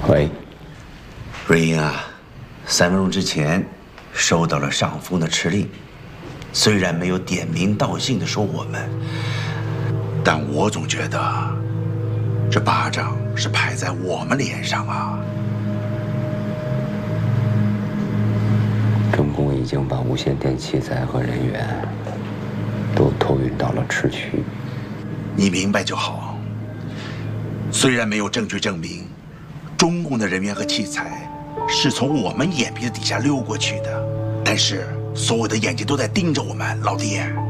喂， 瑞英啊，3分钟之前收到了上峰的敕令，虽然没有点名道姓的说我们，但我总觉得这巴掌是拍在我们脸上啊。 中共已经把无线电器材和人员都投运到了赤区。 你明白就好。虽然没有证据证明中共的人员和器材是从我们眼皮子底下溜过去的，但是所有的眼睛都在盯着我们，老弟。